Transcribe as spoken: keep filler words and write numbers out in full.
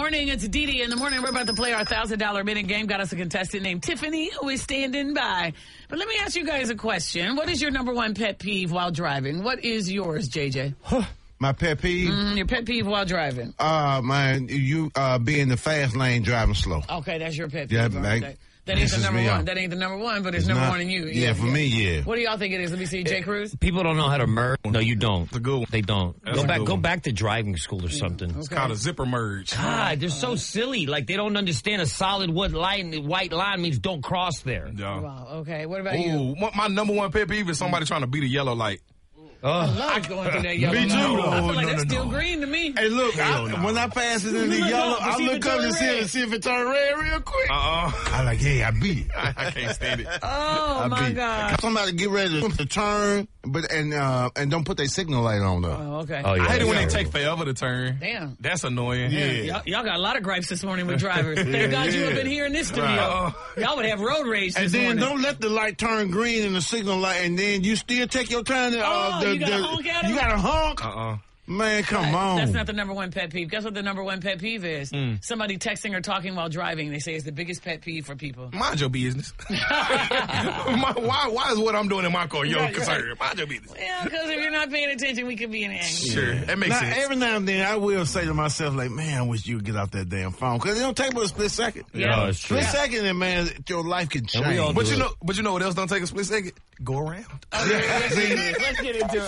morning. It's Dee Dee in the morning. We're about to play our one thousand dollars minute game. Got us a contestant named Tiffany who is standing by. But let me ask you guys a question. What is your number one pet peeve while driving? What is yours, J J? My pet peeve? Mm, your pet peeve while driving. Uh, man, you uh, be in the fast lane driving slow. Okay, that's your pet peeve. Yeah, Right? like, that, that ain't the number one. Out. That ain't the number one, but it's, it's number not, one in you. Yeah, yeah for yeah. me, yeah. What do y'all think it is? Let me see, Jay Cruz. People don't know how to merge. No, you don't. The good one. They don't. That's go back. Go one. back to driving school or something. Okay. It's called a zipper merge. God, they're so silly. Like they don't understand a solid wood line. White line means don't cross there. Yeah. Wow. Okay. What about Ooh, you? My number one pet peeve is somebody trying to beat a yellow light. Oh. I love going through that yellow Me too. light. No, I feel like no, that's no, still no. green to me. Hey, look, I, no. when I pass it in the look yellow, up to I see if look it up turn to see, red. it, see if it turn red real quick. Uh-uh. I like, hey, I beat it. I, I can't stand it. Oh, I my beat it. God. Somebody get ready to turn, but and uh, and don't put their signal light on, though. Oh, okay. Oh, yeah. I hate it when Yeah. they take forever to turn. Damn. That's annoying. Yeah. Y'all, y'all got a lot of gripes this morning with drivers. Thank God you have been here in this studio. Right. Y'all would have road rage And this then morning. don't let the light turn green in the signal light, and then you still take your time. To, uh, Oh, the, you gotta the, honk at 'em? You got to honk. Uh-uh. Man, come Right. on. That's not the number one pet peeve. Guess what the number one pet peeve is? Mm. Somebody texting or talking while driving. They say it's the biggest pet peeve for people. Mind your business. my, why, why is what I'm doing in my car your Right, concern? right. Mind your business. Yeah, because if you're not paying attention, we could be in anger. Sure, that makes Now, sense. every now and then, I will say to myself, like, man, I wish you would get off that damn phone. Because it don't take but a split second. Yeah. No, it's true. Split second, and, man, your life can change. we all but do you it. know, but you know what else don't take a split second? Go around. Okay, let's, get it. let's get into it.